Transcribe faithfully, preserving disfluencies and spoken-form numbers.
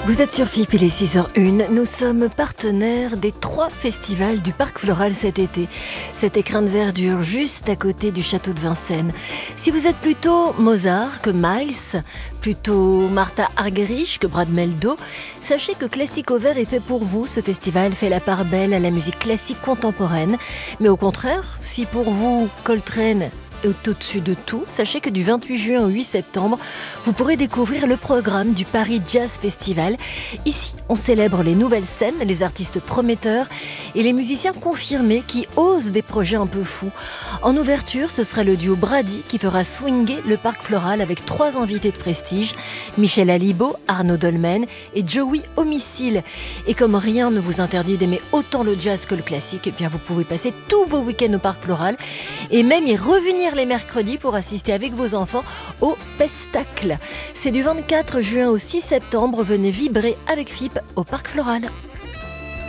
Vous êtes sur F I P, il est six heures zéro un. Nous sommes partenaires des trois festivals du Parc Floral cet été. Cet écrin de verdure juste à côté du château de Vincennes. Si vous êtes plutôt Mozart que Miles, plutôt Martha Argerich que Brad Mehldau, sachez que Classique au Vert est fait pour vous. Ce festival fait la part belle à la musique classique contemporaine. Mais au contraire, si pour vous Coltrane est au-dessus de tout, sachez que du vingt-huit juin au huit septembre, vous pourrez découvrir le programme du Paris Jazz Festival. Ici, on célèbre les nouvelles scènes, les artistes prometteurs et les musiciens confirmés qui osent des projets un peu fous. En ouverture, ce sera le duo Brady qui fera swinger le Parc Floral avec trois invités de prestige, Michel Alibo, Arnaud Dolmen et Joey Homicile. Et comme rien ne vous interdit d'aimer autant le jazz que le classique, eh bien vous pouvez passer tous vos week-ends au Parc Floral et même y revenir les mercredis pour assister avec vos enfants au Pestacle. C'est du vingt-quatre juin au six septembre. Venez vibrer avec F I P au Parc Floral.